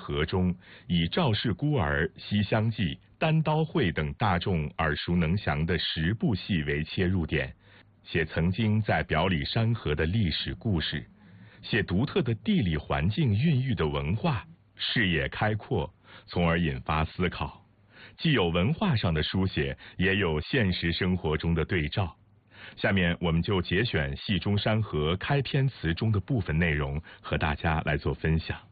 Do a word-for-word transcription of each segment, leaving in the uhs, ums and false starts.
河》中，以赵氏孤儿、西厢记、单刀会等大众耳熟能详的十部戏为切入点，写曾经在表里山河的历史故事，写独特的地理环境孕育的文化，视野开阔，从而引发思考。既有文化上的书写，也有现实生活中的对照。下面我们就节选戏中山河开篇词中的部分内容，和大家来做分享。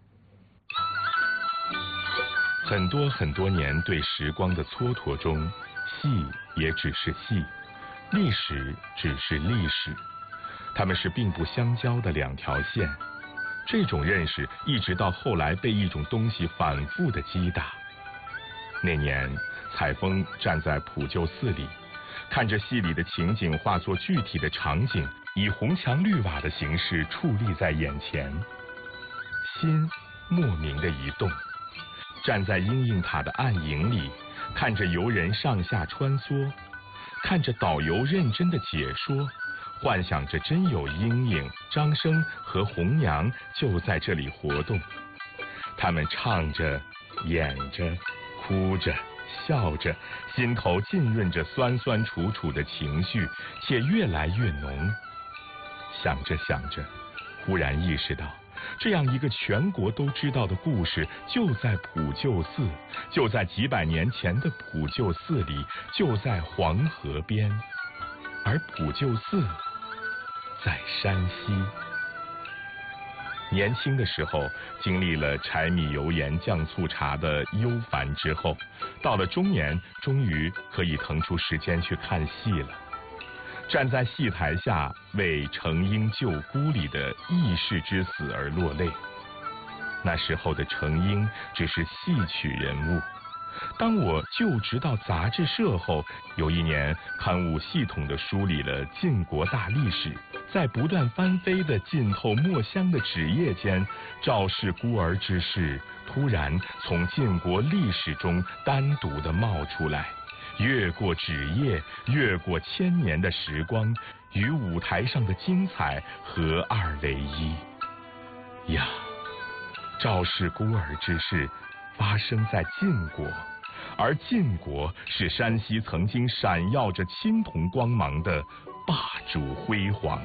很多很多年对时光的蹉跎中，戏也只是戏，历史只是历史，它们是并不相交的两条线。这种认识一直到后来被一种东西反复的击打。那年，采风站在普救寺里，看着戏里的情景化作具体的场景，以红墙绿瓦的形式矗立在眼前，心莫名的一动。站在鹰鹰塔的暗影里，看着游人上下穿梭，看着导游认真的解说，幻想着真有鹰鹰、张生和红娘就在这里活动。他们唱着，演着，哭着，笑着，心头浸润着酸酸楚楚的情绪，且越来越浓。想着想着，忽然意识到，这样一个全国都知道的故事，就在普救寺，就在几百年前的普救寺里，就在黄河边。而普救寺在山西。年轻的时候，经历了柴米油盐酱醋茶的忧烦之后，到了中年，终于可以腾出时间去看戏了。站在戏台下，为程婴救孤里的义士之死而落泪。那时候的程婴只是戏曲人物。当我就职到杂志社后，有一年刊物系统地梳理了晋国大历史，在不断翻飞的浸透墨香的纸页间，赵氏孤儿之事突然从晋国历史中单独地冒出来，越过纸页，越过千年的时光，与舞台上的精彩合二为一。呀，赵氏孤儿之事发生在晋国，而晋国是山西曾经闪耀着青铜光芒的霸主辉煌。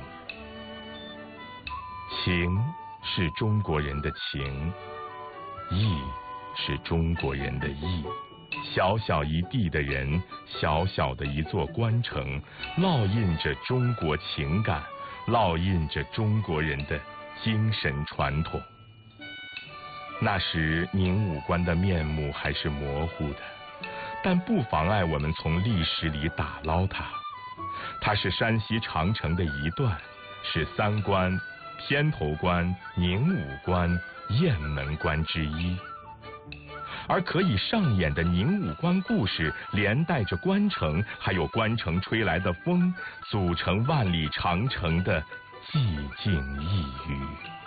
情是中国人的情，义是中国人的义。小小一地的人，小小的一座关城，烙印着中国情感，烙印着中国人的精神传统。那时宁武关的面目还是模糊的，但不妨碍我们从历史里打捞它。它是山西长城的一段，是三关、偏头关、宁武关、雁门关之一。而可以上演的宁武关故事，连带着关城，还有关城吹来的风，组成万里长城的寂静一隅。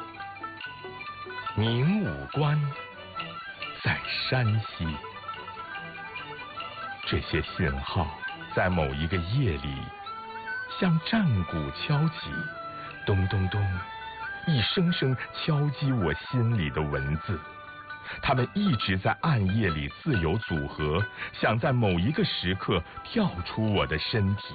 宁武关在山西，这些信号在某一个夜里，像战鼓敲击，咚咚咚，一声声敲击我心里的文字。它们一直在暗夜里自由组合，想在某一个时刻跳出我的身体。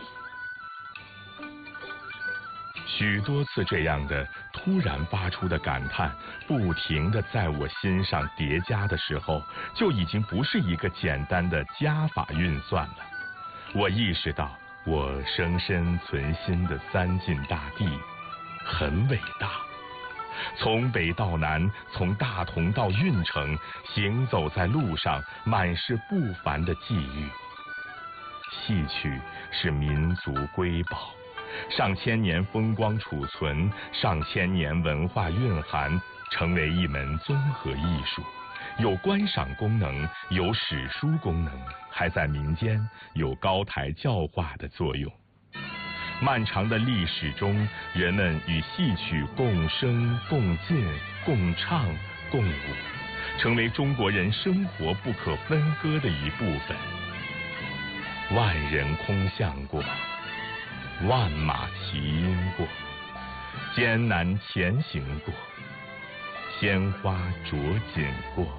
许多次这样的突然发出的感叹，不停地在我心上叠加的时候，就已经不是一个简单的加法运算了。我意识到，我生身存心的三晋大地很伟大。从北到南，从大同到运城，行走在路上，满是不凡的际遇。戏曲是民族瑰宝，上千年风光储存，上千年文化蕴含，成为一门综合艺术，有观赏功能，有史书功能，还在民间有高台教化的作用。漫长的历史中，人们与戏曲共生、共进、共唱、共舞，成为中国人生活不可分割的一部分。万人空巷过，万马齐喑过，艰难前行过，鲜花着锦过。